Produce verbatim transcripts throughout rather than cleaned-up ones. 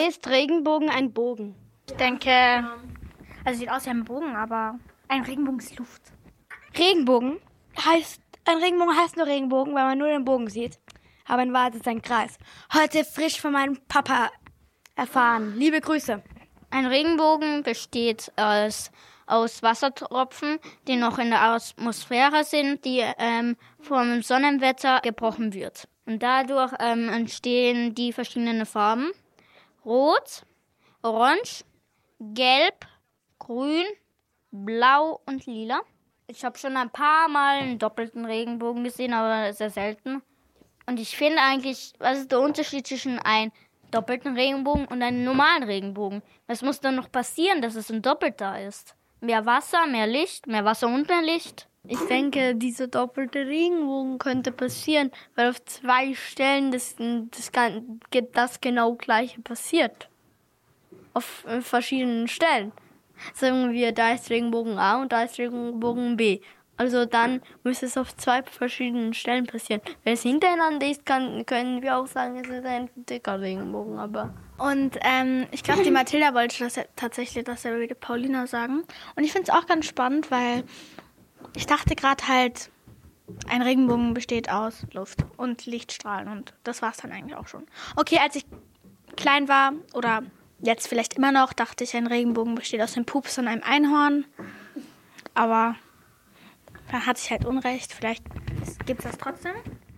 Heißt Regenbogen ein Bogen? Ich denke, also sieht aus wie ein Bogen, aber ein Regenbogen ist Luft. Regenbogen heißt, ein Regenbogen heißt nur Regenbogen, weil man nur den Bogen sieht. Aber in Wahrheit ist es ein Kreis. Heute frisch von meinem Papa erfahren. Liebe Grüße. Ein Regenbogen besteht aus, aus Wassertropfen, die noch in der Atmosphäre sind, die ähm, vom Sonnenwetter gebrochen wird. Und dadurch ähm, entstehen die verschiedenen Farben. Rot, Orange, Gelb, Grün, Blau und Lila. Ich habe schon ein paar Mal einen doppelten Regenbogen gesehen, aber sehr selten. Und ich finde eigentlich, was ist der Unterschied zwischen einem doppelten Regenbogen und einem normalen Regenbogen? Was muss dann noch passieren, dass es ein doppelter ist? Mehr Wasser, mehr Licht, mehr Wasser und mehr Licht? Ich denke, dieser doppelte Regenbogen könnte passieren, weil auf zwei Stellen das, das, das genau gleiche passiert. Auf verschiedenen Stellen. Sagen wir, da ist Regenbogen A und da ist Regenbogen B. Also dann müsste es auf zwei verschiedenen Stellen passieren. Wenn es hintereinander ist, kann, können wir auch sagen, es ist ein dicker Regenbogen. Aber Und ähm, ich glaube, die Mathilda wollte das ja tatsächlich dasselbe wie die Paulina sagen. Und ich finde es auch ganz spannend, weil ich dachte gerade halt, ein Regenbogen besteht aus Luft und Lichtstrahlen. Und das war es dann eigentlich auch schon. Okay, als ich klein war oder jetzt vielleicht immer noch, dachte ich, ein Regenbogen besteht aus dem Pups und einem Einhorn. Aber dann hatte ich halt Unrecht. Vielleicht gibt es das trotzdem.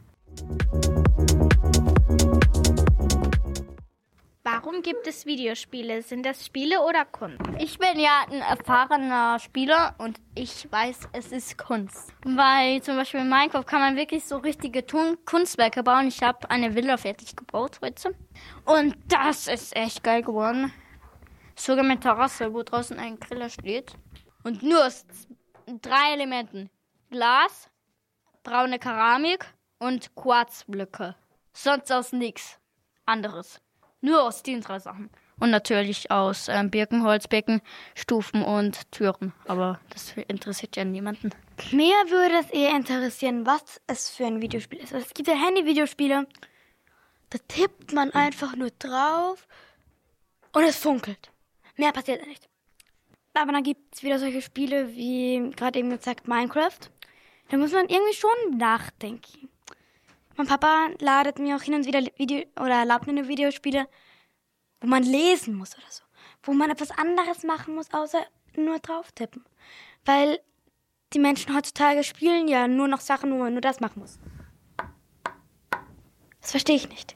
Warum gibt es Videospiele? Sind das Spiele oder Kunst? Ich bin ja ein erfahrener Spieler und ich weiß, es ist Kunst. Weil zum Beispiel in Minecraft kann man wirklich so richtige Tun- Kunstwerke bauen. Ich habe eine Villa fertig gebaut heute. Und das ist echt geil geworden. Sogar mit Terrasse, wo draußen ein Griller steht. Und nur aus drei Elementen. Glas, braune Keramik und Quarzblöcke. Sonst aus nichts anderes. Nur aus den drei Sachen. Und natürlich aus ähm, Birkenholzbecken, Stufen und Türen. Aber das interessiert ja niemanden. Mir würde es eher interessieren, was es für ein Videospiel ist. Also es gibt ja Handy-Videospiele, da tippt man einfach nur drauf und es funkelt. Mehr passiert nicht. Aber dann gibt es wieder solche Spiele wie, gerade eben gesagt, Minecraft. Da muss man irgendwie schon nachdenken. Mein Papa ladet mir auch hin und wieder Video oder erlaubt mir Videospiele, wo man lesen muss oder so. Wo man etwas anderes machen muss, außer nur drauf tippen. Weil die Menschen heutzutage spielen ja nur noch Sachen, wo man nur das machen muss. Das verstehe ich nicht.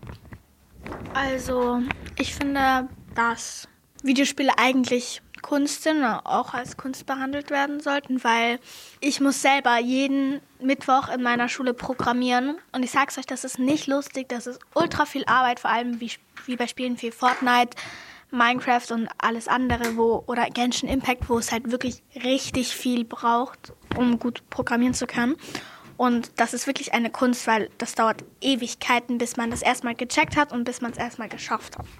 Also, ich finde, dass Videospiele eigentlich Kunst sind oder auch als Kunst behandelt werden sollten, weil ich muss selber jeden Mittwoch in meiner Schule programmieren und ich sag's euch, das ist nicht lustig, das ist ultra viel Arbeit, vor allem wie, wie bei Spielen wie Fortnite, Minecraft und alles andere, wo oder Genshin Impact, wo es halt wirklich richtig viel braucht, um gut programmieren zu können. Und das ist wirklich eine Kunst, weil das dauert Ewigkeiten, bis man das erstmal gecheckt hat und bis man es erstmal geschafft hat.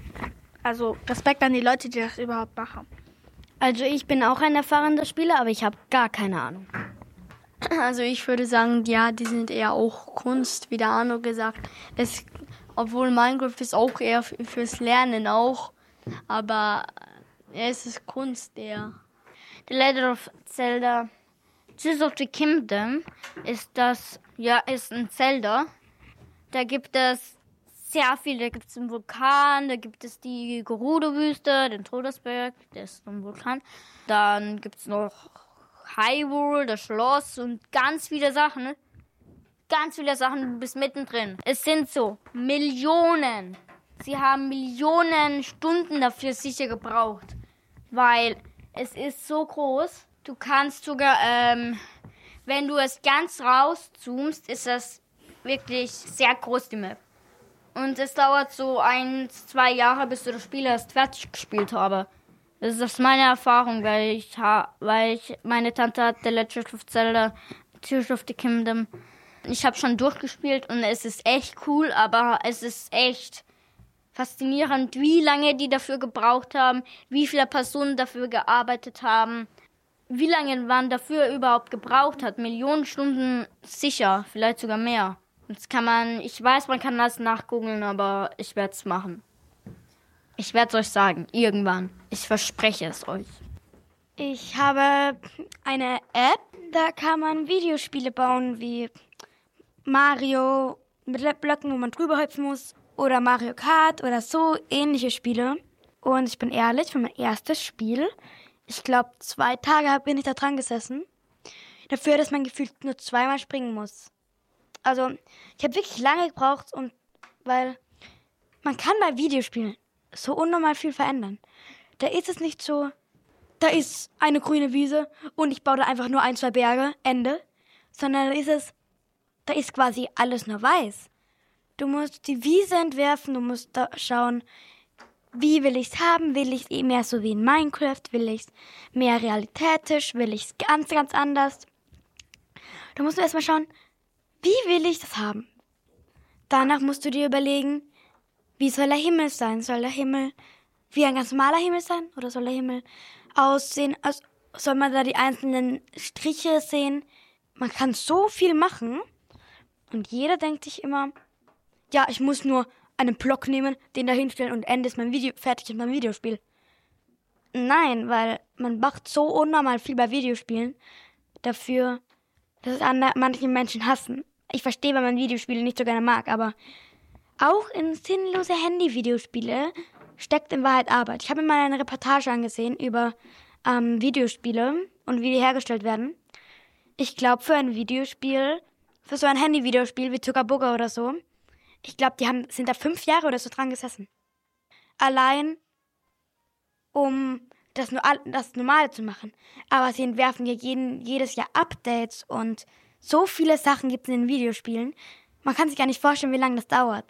Also Respekt an die Leute, die das überhaupt machen. Also ich bin auch ein erfahrener Spieler, aber ich habe gar keine Ahnung. Also ich würde sagen, ja, die sind eher auch Kunst, wie der Arno gesagt. Es, obwohl Minecraft ist auch eher fürs Lernen auch, aber es ist Kunst eher. The Legend of Zelda Tears of the Kingdom ist das, ja, ist ein Zelda. Da gibt es sehr viel. Da gibt es einen Vulkan, da gibt es die Gerudo-Wüste, den Todesberg, der ist ein Vulkan. Dann gibt es noch Hyrule, das Schloss und ganz viele Sachen. Ganz viele Sachen bis mittendrin. Es sind so Millionen. Sie haben Millionen Stunden dafür sicher gebraucht, weil es ist so groß. Du kannst sogar, ähm, wenn du es ganz rauszoomst, ist das wirklich sehr groß, die Map. Und es dauert so ein, zwei Jahre, bis du das Spiel erst fertig gespielt habe. Das ist meine Erfahrung, weil ich, ha- weil ich meine Tante hat The Legend of Zelda, Tears of the Kingdom. Ich habe schon durchgespielt und es ist echt cool, aber es ist echt faszinierend, wie lange die dafür gebraucht haben, wie viele Personen dafür gearbeitet haben, wie lange man dafür überhaupt gebraucht hat. Millionen Stunden sicher, vielleicht sogar mehr. Das kann man, ich weiß, man kann das nachgoogeln, aber ich werde es machen. Ich werde es euch sagen, irgendwann. Ich verspreche es euch. Ich habe eine App, da kann man Videospiele bauen wie Mario mit Blöcken, wo man drüber hüpfen muss, oder Mario Kart oder so ähnliche Spiele. Und ich bin ehrlich, für mein erstes Spiel, ich glaube zwei Tage bin ich da dran gesessen, dafür, dass man gefühlt nur zweimal springen muss. Also ich habe wirklich lange gebraucht, und weil man kann bei Videospielen so unnormal viel verändern. Da ist es nicht so, da ist eine grüne Wiese und ich baue da einfach nur ein, zwei Berge, Ende. Sondern da ist es, da ist quasi alles nur weiß. Du musst die Wiese entwerfen, du musst da schauen, wie will ich es haben? Will ich es mehr so wie in Minecraft? Will ich es mehr realitätisch? Will ich es ganz, ganz anders? Da musst du erstmal schauen, wie will ich das haben? Danach musst du dir überlegen, wie soll der Himmel sein? Soll der Himmel wie ein ganz normaler Himmel sein? Oder soll der Himmel aussehen, als soll man da die einzelnen Striche sehen? Man kann so viel machen. Und jeder denkt sich immer, ja, ich muss nur einen Block nehmen, den da hinstellen und Ende ist mein Video, fertig ist mein Videospiel. Nein, weil man macht so unnormal viel bei Videospielen dafür, dass es manche Menschen hassen. Ich verstehe, wenn man Videospiele nicht so gerne mag, aber auch in sinnlose Handy-Videospiele steckt in Wahrheit Arbeit. Ich habe mir mal eine Reportage angesehen über ähm, Videospiele und wie die hergestellt werden. Ich glaube, für ein Videospiel, für so ein Handy-Videospiel wie Zuckerburger oder so, ich glaube, die haben, sind da fünf Jahre oder so dran gesessen. Allein, um das, das Normale zu machen. Aber sie entwerfen ja jeden, jedes Jahr Updates und so viele Sachen gibt es in den Videospielen. Man kann sich gar nicht vorstellen, wie lange das dauert.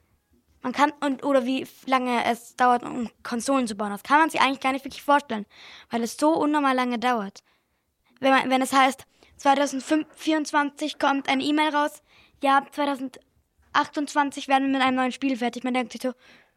Man kann, und, oder wie lange es dauert, um Konsolen zu bauen. Das kann man sich eigentlich gar nicht wirklich vorstellen, weil es so unnormal lange dauert. Wenn, man, wenn es heißt, zwanzig vierundzwanzig kommt eine E-Mail raus, ja, zwanzig achtundzwanzig werden wir mit einem neuen Spiel fertig. Man denkt sich so,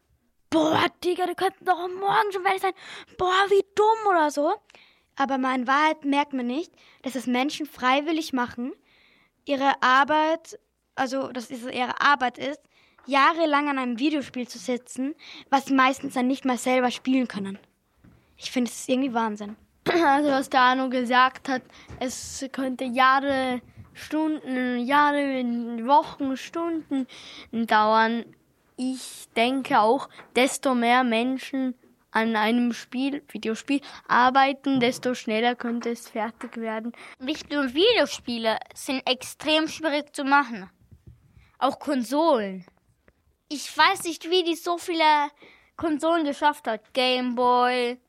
boah, Digga, die könnten doch morgen schon fertig sein. Boah, wie dumm oder so. Aber mal in Wahrheit merkt man nicht, dass es Menschen freiwillig machen, ihre Arbeit, also dass es ihre Arbeit ist, jahrelang an einem Videospiel zu sitzen, was sie meistens dann nicht mal selber spielen können. Ich finde, es ist irgendwie Wahnsinn. Also was der Arno gesagt hat, es könnte Jahre, Stunden, Jahre, Wochen, Stunden dauern. Ich denke auch, desto mehr Menschen an einem Spiel, Videospiel arbeiten, desto schneller könnte es fertig werden. Nicht nur Videospiele sind extrem schwierig zu machen. Auch Konsolen. Ich weiß nicht, wie die so viele Konsolen geschafft hat. Game Boy,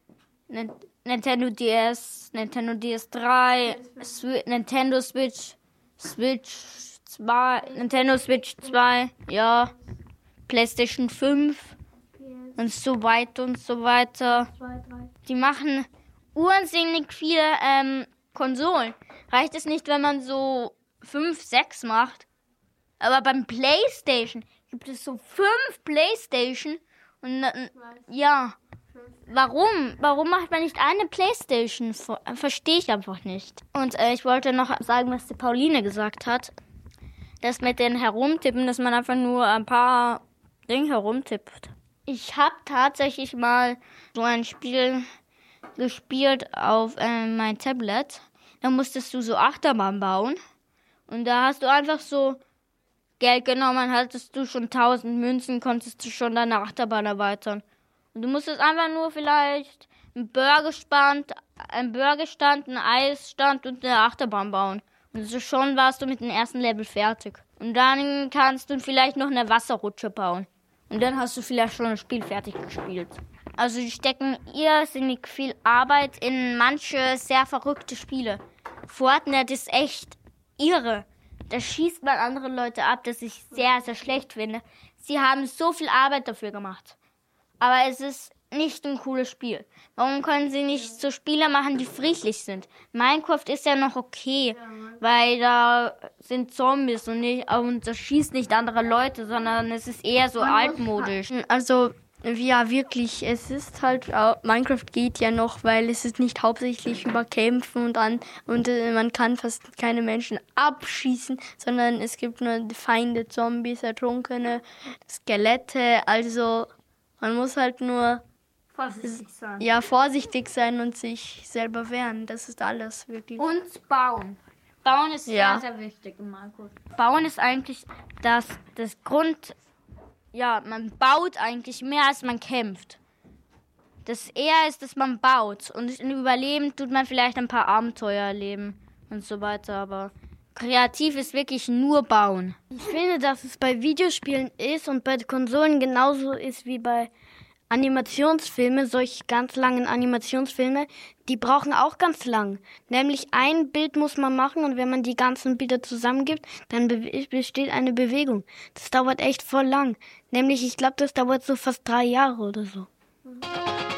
Nintendo D S, Nintendo D S drei, Swi- Nintendo Switch, Switch zwei, Nintendo Switch zwei, ja, PlayStation fünf und so weiter und so weiter. Die machen unsinnig viele ähm, Konsolen. Reicht es nicht, wenn man so fünf, sechs macht? Aber beim PlayStation gibt es so fünf PlayStation und äh, ja, warum? Warum macht man nicht eine PlayStation? Verstehe ich einfach nicht. Und äh, ich wollte noch sagen, was die Pauline gesagt hat. Das mit den Herumtippen, dass man einfach nur ein paar Dinge herumtippt. Ich habe tatsächlich mal so ein Spiel gespielt auf äh, mein Tablet. Da musstest du so Achterbahn bauen. Und da hast du einfach so Geld genommen, hattest du schon tausend Münzen, konntest du schon deine Achterbahn erweitern. Und du musstest einfach nur vielleicht einen Burgerstand, einen Burgerstand, einen Eisstand und eine Achterbahn bauen. Und so schon warst du mit dem ersten Level fertig. Und dann kannst du vielleicht noch eine Wasserrutsche bauen. Und dann hast du vielleicht schon das Spiel fertig gespielt. Also die stecken irrsinnig viel Arbeit in manche sehr verrückte Spiele. Fortnite ist echt irre. Da schießt man andere Leute ab, das ich sehr, sehr schlecht finde. Sie haben so viel Arbeit dafür gemacht. Aber es ist nicht ein cooles Spiel. Warum können sie nicht so Spiele machen, die friedlich sind? Minecraft ist ja noch okay, weil da sind Zombies und, nicht, und das schießt nicht andere Leute, sondern es ist eher so altmodisch. Also, ja, wirklich, es ist halt, auch, Minecraft geht ja noch, weil es ist nicht hauptsächlich über Kämpfen und an und äh, man kann fast keine Menschen abschießen, sondern es gibt nur Feinde, Zombies, Ertrunkene, Skelette, also Man muss halt nur Vorsichtig sein. ja, vorsichtig sein und sich selber wehren. Das ist alles, wirklich. Und bauen. Bauen ist Ja. sehr, sehr wichtig, Markus. Bauen ist eigentlich das, das Grund... Ja, man baut eigentlich mehr, als man kämpft. Das eher ist, dass man baut. Und im Überleben tut man vielleicht ein paar Abenteuer erleben und so weiter. Aber kreativ ist wirklich nur bauen. Ich finde, dass es bei Videospielen ist und bei Konsolen genauso ist wie bei Animationsfilmen, solche ganz langen Animationsfilme, die brauchen auch ganz lang. Nämlich ein Bild muss man machen und wenn man die ganzen Bilder zusammengibt, dann be- besteht eine Bewegung. Das dauert echt voll lang. Nämlich, ich glaube, das dauert so fast drei Jahre oder so.